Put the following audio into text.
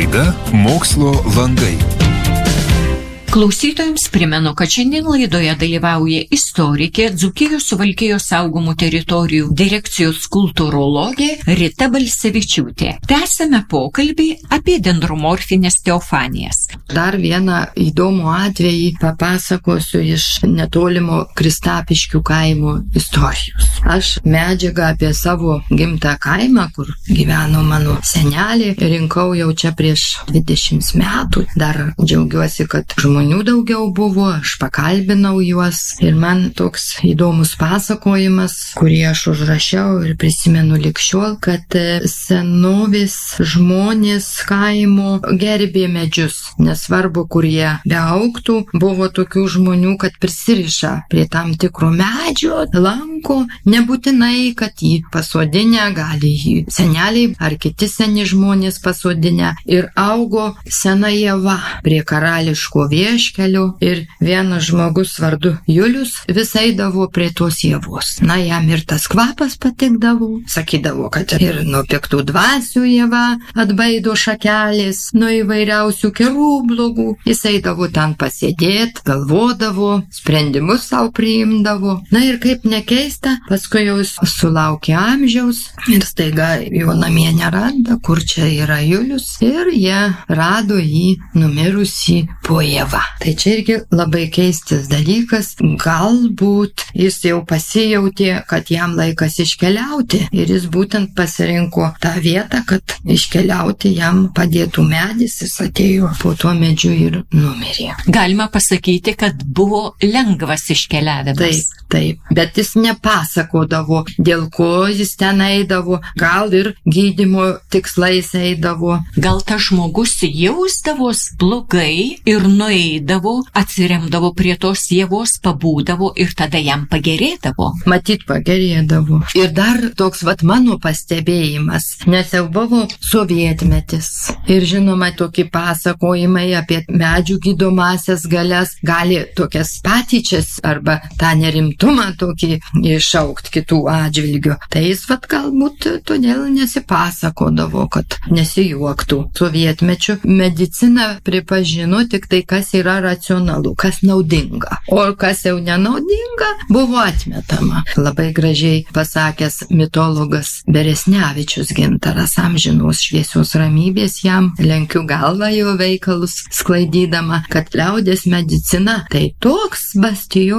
Laida Mokslo langai. Klausytojams primenu, kad šiandien laidoje dalyvauja istorikė, Dzūkijos Suvalkijos saugomų teritorijų direkcijos kultūrologė Rita Balsevičiūtė. Tęsime pokalbį apie dendromorfinės teofanijas. Dar vieną įdomų atvejį papasakosiu iš netolimo Kristapiškių kaimo istorijos. Aš medžiagą apie savo gimtą kaimą, kur gyveno mano senelė, rinkau jau čia prieš 20 metų. Dar džiaugiuosi, kad žmonių daugiau buvo, aš pakalbinau juos ir man toks įdomus pasakojimas, kurį aš užrašiau ir prisimenu lig šiol, kad senovės žmonės kaimo gerbė medžius, nesvarbu, kur jie beaugtų, buvo tokių žmonių, kad prisiriša prie tam tikro medžio, lanko, nebūtinai, kad jį pasodinę, gali jį seneliai ar kiti seni žmonės pasodinę, ir augo sena ieva prie karališko vieškelio ir vienas žmogus vardu Julius vis eidavo prie tos ievos. Na, jam ir tas kvapas patikdavo, sakydavo, kad ir nuo piktų dvasių ieva atbaido šakelės, nuo įvairiausių kerų blogų. Jis eidavo ten pasėdėti, galvodavo, sprendimus savo priimdavo. Na ir kaip nekeista, paskui jau jis sulaukė amžiaus ir staiga jo namie neranda, kur čia yra Julius, ir jie rado jį numirusį po ieva. Tai čia irgi labai keistas dalykas. Galbūt jis jau pasijautė, kad jam laikas iškeliauti ir jis būtent pasirinko tą vietą, kad iškeliauti jam padėtų medis. Jis atėjo po tuo medžiu ir numirė. Galima pasakyti, kad buvo lengvas iškeliavimas. Taip, bet jis nepasakodavo, dėl ko jis ten eidavo, gal ir gydymo tikslais eidavo. Gal tas žmogus jausdavos blogai ir nueidavo, atsiremdavo prie tos ievos, pabūdavo ir tada jam pagerėdavo. Matyt, pagerėdavo. Ir dar toks mano pastebėjimas, nes jau buvo sovietmetis. Ir žinoma, tokie pasakojimai apie medžių gydomasias galias gali tokias patyčias arba tą nerimtumą tokį iššaukti kitų atžvilgių. Tai jis galbūt todėl nesipasakodavo, kad nesijuoktų. Sovietmečiu medicina pripažino tik tai, kas yra racionalu, kas naudinga. O kas jau nenaudinga, buvo atmetama. Labai gražiai pasakęs mitologas Beresnevičius Gintaras, amžinos šviesios ramybės jam, lenkiu galvą jo veikalus sklaidydama, kad liaudies medicina tai toks bastionas